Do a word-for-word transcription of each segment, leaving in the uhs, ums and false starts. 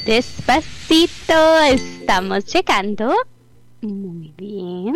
Despacito, estamos llegando. Muy bien.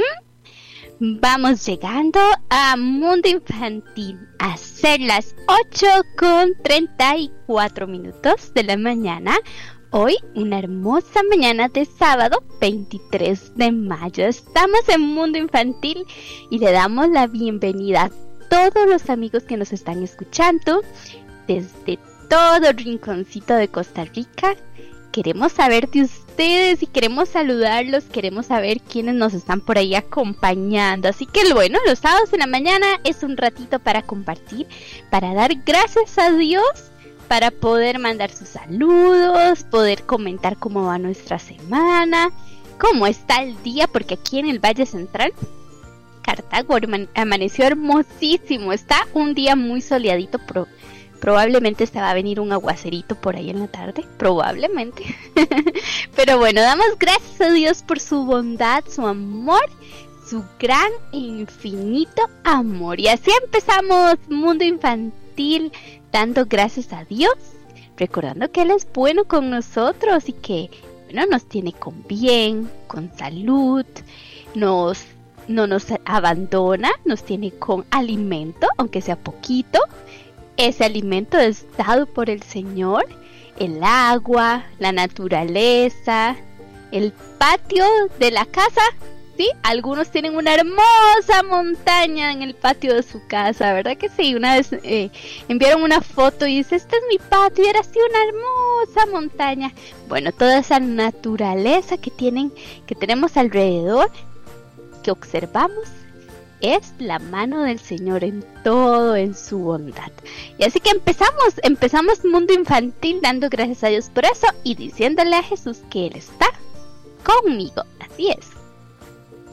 Vamos llegando a Mundo Infantil, a ser las ocho con treinta y cuatro minutos de la mañana. Hoy, una hermosa mañana de sábado, veintitrés de mayo. Estamos en Mundo Infantil y le damos la bienvenida a todos los amigos que nos están escuchando desde todo el rinconcito de Costa Rica. Queremos saber de ustedes y queremos saludarlos, queremos saber quiénes nos están por ahí acompañando. Así que bueno, los sábados en la mañana es un ratito para compartir, para dar gracias a Dios, para poder mandar sus saludos, poder comentar cómo va nuestra semana, cómo está el día, porque aquí en el Valle Central, Cartago, amaneció hermosísimo. Está un día muy soleadito, pro, probablemente se va a venir un aguacerito por ahí en la tarde, probablemente. Pero bueno, damos gracias a Dios por su bondad, su amor, su gran e infinito amor. Y así empezamos Mundo Infantil, dando gracias a Dios, recordando que Él es bueno con nosotros y que, bueno, nos tiene con bien, con salud, nos, no nos abandona, nos tiene con alimento, aunque sea poquito. Ese alimento es dado por el Señor, el agua, la naturaleza, el patio de la casa. Sí, algunos tienen una hermosa montaña en el patio de su casa, ¿verdad que sí? Una vez eh, enviaron una foto y dice, este es mi patio, y era así una hermosa montaña. Bueno, toda esa naturaleza que tienen, que tenemos alrededor, que observamos, es la mano del Señor en todo, en su bondad. Y así que empezamos, empezamos Mundo Infantil dando gracias a Dios por eso y diciéndole a Jesús que Él está conmigo. Así es.